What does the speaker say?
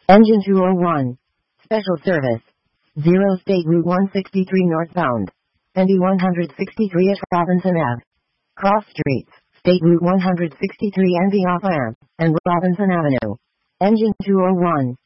Engine 201. Special service. 0 State Route 163 northbound. ND 163 at Robinson Ave. Cross streets. State Route 163 ND off Lamb and Robinson Avenue. Engine 201.